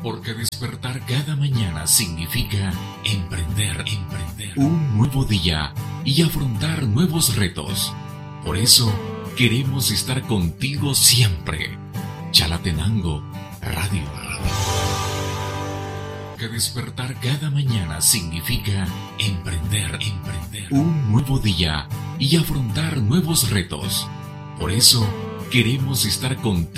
Porque despertar cada mañana significa emprender un nuevo día y afrontar nuevos retos. Por eso queremos estar contigo siempre. Chalatenango Radio. Que despertar cada mañana significa emprender un nuevo día y afrontar nuevos retos. Por eso queremos estar contigo.